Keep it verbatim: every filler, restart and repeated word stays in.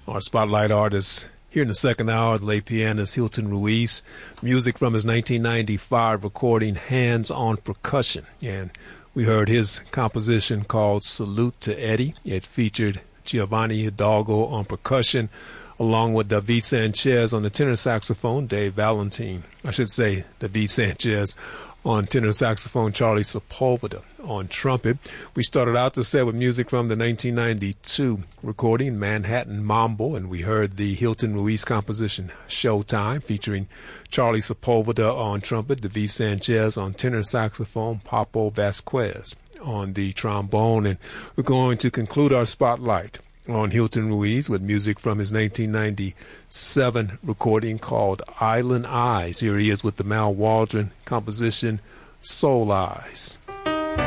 Our spotlight artist here in the second hour, the late pianist Hilton Ruiz. Music from his nineteen ninety-five recording, Hands on Percussion. And we heard his composition called Salute to Eddie. It featured Giovanni Hidalgo on percussion, along with David Sanchez on the tenor saxophone, Dave Valentine, I should say David Sanchez on tenor saxophone, Charlie Sepulveda on trumpet. We started out the set with music from the nineteen ninety-two recording, Manhattan Mambo, and we heard the Hilton Ruiz composition, Showtime, featuring Charlie Sepulveda on trumpet, David Sanchez on tenor saxophone, Papo Vasquez on the trombone. And we're going to conclude our spotlight on Hilton Ruiz with music from his nineteen ninety-seven recording called Island Eyes. Here he is with the Mal Waldron composition, Soul Eyes.